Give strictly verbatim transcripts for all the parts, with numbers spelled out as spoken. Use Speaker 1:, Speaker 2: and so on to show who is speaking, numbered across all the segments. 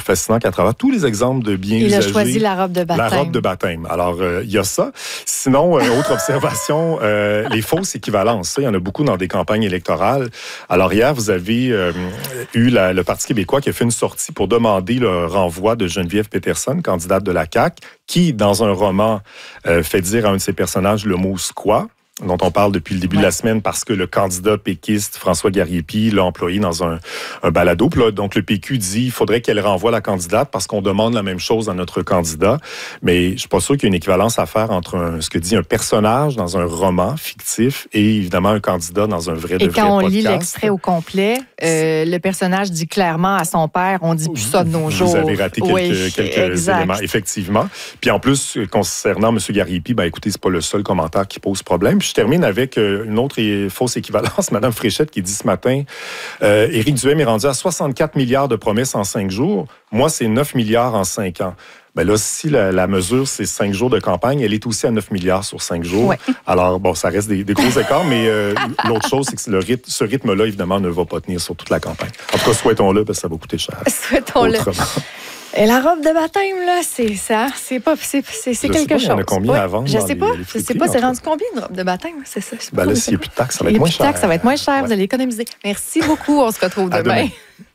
Speaker 1: fascinant qu'à travers tous les exemples de biens
Speaker 2: il
Speaker 1: usagés...
Speaker 2: Il a choisi la robe de baptême.
Speaker 1: La robe de baptême. Alors, euh, il y a ça. Sinon, euh, autre observation, euh, les fausses équivalences. Ça, il y en a beaucoup dans des campagnes électorales. Alors, hier, vous avez euh, eu la, le Parti québécois qui a fait une sortie pour demander le renvoi de Geneviève Peterson, candidate de la C A Q, qui, dans un roman, euh, fait dire à un de ses personnages le mot « squat », dont on parle depuis le début ouais. de la semaine parce que le candidat péquiste François Gariepi l'a employé dans un, un balado. Puis là, donc, le P Q dit qu'il faudrait qu'elle renvoie la candidate parce qu'on demande la même chose à notre candidat. Mais je suis pas sûr qu'il y ait une équivalence à faire entre un, ce que dit un personnage dans un roman fictif et évidemment un candidat dans un vrai de vrai podcast.
Speaker 2: Et quand on lit l'extrait au complet, euh, le personnage dit clairement à son père, on dit plus ça de nos jours.
Speaker 1: Vous avez raté quelques,
Speaker 2: oui,
Speaker 1: quelques éléments, effectivement. Puis en plus, concernant M. Gariepi, ben écoutez, c'est pas le seul commentaire qui pose problème. Je termine avec une autre fausse équivalence. Mme Fréchette qui dit ce matin, euh, Éric Duhaime est rendu à soixante-quatre milliards de promesses en cinq jours. Moi, c'est neuf milliards en cinq ans. Ben là, si la, la mesure, c'est cinq jours de campagne, elle est aussi à neuf milliards sur cinq jours. Ouais. Alors, bon, ça reste des, des gros écarts, mais euh, l'autre chose, c'est que le rythme, ce rythme-là, évidemment, ne va pas tenir sur toute la campagne. En tout cas, souhaitons-le, parce que ça va coûter cher.
Speaker 2: Souhaitons-le. Et la robe de baptême, là, c'est ça. C'est pas, c'est, c'est, c'est quelque chose. Il y en
Speaker 1: a combien
Speaker 2: ouais.
Speaker 1: à vendre?
Speaker 2: Je sais pas.
Speaker 1: Les, les
Speaker 2: je sais pas. C'est rendu combien une robe de baptême? C'est ça.
Speaker 1: Ben là, s'il n'y a plus de taxes, ça va être moins cher.
Speaker 2: Taxes, ça va être moins cher. Ouais. Vous allez économiser. Merci beaucoup. On se retrouve demain. demain.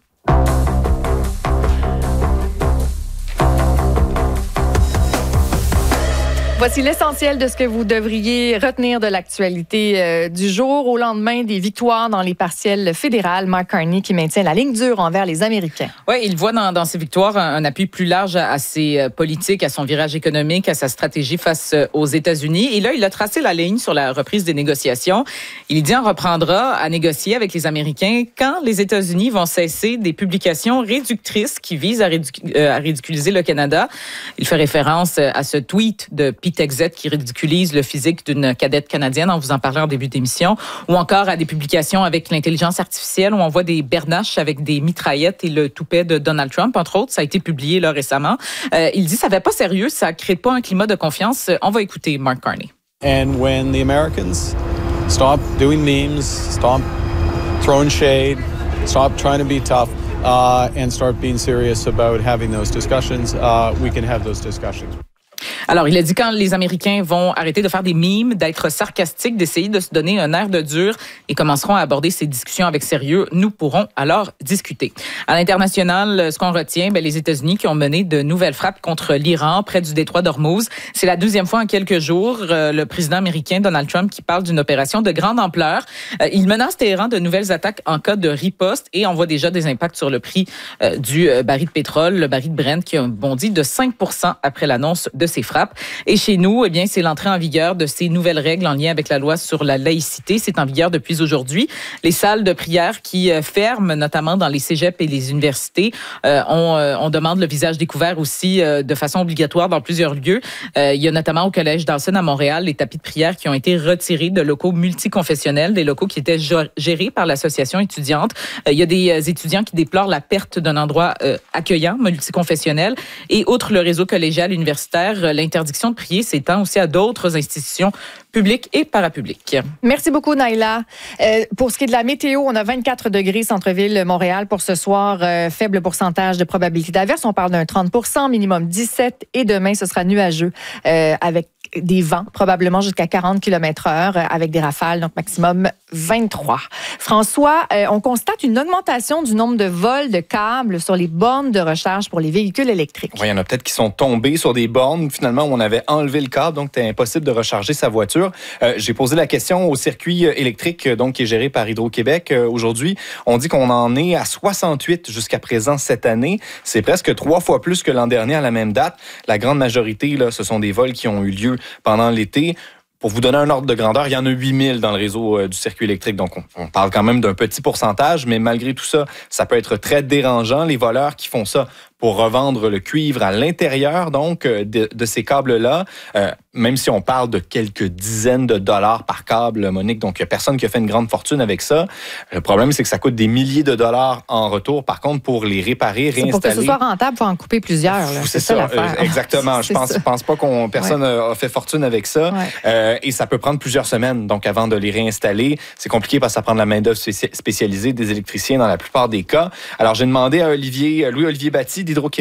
Speaker 2: Voici l'essentiel de ce que vous devriez retenir de l'actualité euh, du jour. Au lendemain des victoires dans les partielles fédérales, Mark Carney qui maintient la ligne dure envers les Américains.
Speaker 3: Oui, il voit dans, dans ces victoires un, un appui plus large à, à ses politiques, à son virage économique, à sa stratégie face aux États-Unis. Et là, il a tracé la ligne sur la reprise des négociations. Il dit on reprendra à négocier avec les Américains quand les États-Unis vont cesser des publications réductrices qui visent à, ridic- à ridiculiser le Canada. Il fait référence à ce tweet de Pete Exet qui ridiculise le physique d'une cadette canadienne, on vous en parlait en début d'émission, ou encore à des publications avec l'intelligence artificielle où on voit des bernaches avec des mitraillettes et le toupet de Donald Trump, entre autres. Ça a été publié là récemment. Euh, il dit que ça ne fait pas sérieux, ça ne crée pas un climat de confiance. On va écouter Mark Carney.
Speaker 4: And when the Americans stop doing memes, stop throwing shade, stop trying to be tough, uh, and start being serious about having those discussions, uh, we can have those discussions.
Speaker 3: Alors, il a dit quand les Américains vont arrêter de faire des mimes, d'être sarcastiques, d'essayer de se donner un air de dur et commenceront à aborder ces discussions avec sérieux, nous pourrons alors discuter. À l'international, ce qu'on retient, bien, les États-Unis qui ont mené de nouvelles frappes contre l'Iran près du détroit d'Ormuz. C'est la deuxième fois en quelques jours, euh, le président américain Donald Trump qui parle d'une opération de grande ampleur. Euh, il menace Téhéran de nouvelles attaques en cas de riposte et on voit déjà des impacts sur le prix euh, du euh, baril de pétrole, le baril de Brent qui a bondi de cinq pour cent après l'annonce de ces frappes. Et chez nous, eh bien, c'est l'entrée en vigueur de ces nouvelles règles en lien avec la loi sur la laïcité. C'est en vigueur depuis aujourd'hui. Les salles de prière qui euh, ferment, notamment dans les cégeps et les universités, euh, on, euh, on demande le visage découvert aussi euh, de façon obligatoire dans plusieurs lieux. Euh, il y a notamment au Collège Dawson à Montréal les tapis de prière qui ont été retirés de locaux multiconfessionnels, des locaux qui étaient gérés par l'association étudiante. Euh, il y a des euh, étudiants qui déplorent la perte d'un endroit euh, accueillant, multiconfessionnel. Et outre le réseau collégial universitaire, l'interdiction de prier s'étend aussi à d'autres institutions publiques et parapubliques.
Speaker 2: Merci beaucoup, Naïla. Euh, pour ce qui est de la météo, on a vingt-quatre degrés centre-ville Montréal pour ce soir. Euh, faible pourcentage de probabilité d'averse. On parle d'un trente pour cent, minimum dix-sept. Et demain, ce sera nuageux euh, avec des vents, probablement jusqu'à quarante kilomètres heure, avec des rafales, donc maximum vingt-trois. François, euh, on constate une augmentation du nombre de vols de câbles sur les bornes de recharge pour les véhicules électriques.
Speaker 5: Oui, il y en a peut-être qui sont tombés sur des bornes, finalement, où on avait enlevé le câble, donc c'était impossible de recharger sa voiture. Euh, j'ai posé la question au circuit électrique, donc qui est géré par Hydro-Québec. Euh, aujourd'hui, on dit qu'on en est à soixante-huit jusqu'à présent cette année. C'est presque trois fois plus que l'an dernier à la même date. La grande majorité, là, ce sont des vols qui ont eu lieu pendant l'été. Pour vous donner un ordre de grandeur, il y en a huit mille dans le réseau euh, du circuit électrique. Donc, on, on parle quand même d'un petit pourcentage, mais malgré tout ça, ça peut être très dérangeant. Les voleurs qui font ça pour revendre le cuivre à l'intérieur, donc, de, de ces câbles-là, euh, même si on parle de quelques dizaines de dollars par câble, Monique, donc il n'y a personne qui a fait une grande fortune avec ça. Le problème, c'est que ça coûte des milliers de dollars en retour, par contre, pour les réparer, réinstaller.
Speaker 2: C'est pour que ce soit rentable, il faut en couper plusieurs. Là.
Speaker 5: C'est,
Speaker 2: c'est
Speaker 5: ça,
Speaker 2: ça l'affaire.
Speaker 5: Euh, exactement. Je pense, pense pas qu'on personne ouais. a fait fortune avec ça. Ouais. Euh, et ça peut prendre plusieurs semaines, donc, avant de les réinstaller. C'est compliqué parce que ça prend de la main-d'œuvre spécialisée, des électriciens dans la plupart des cas. Alors, j'ai demandé à Olivier, Louis-Olivier Batty d'Hydro-Québec